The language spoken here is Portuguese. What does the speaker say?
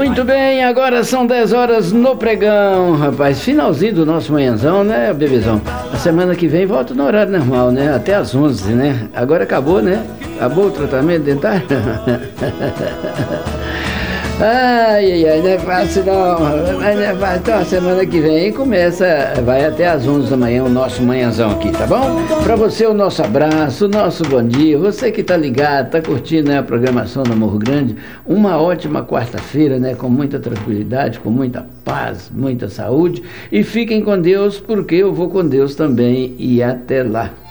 Muito bem, agora são 10 horas no pregão, rapaz. Finalzinho do nosso manhãzão, né, bebezão? A semana que vem volta no horário normal, né? Até às 11, né? Agora acabou, né? Acabou o tratamento dentário? Ai, não é fácil não, mas não é fácil. Então a semana que vem começa, vai até às 11 da manhã o nosso manhãzão aqui, tá bom? Pra você o nosso abraço, o nosso bom dia, você que tá ligado, tá curtindo, né, a programação do Morro Grande, uma ótima quarta-feira, né, com muita tranquilidade, com muita paz, muita saúde, e fiquem com Deus, porque eu vou com Deus também, e até lá.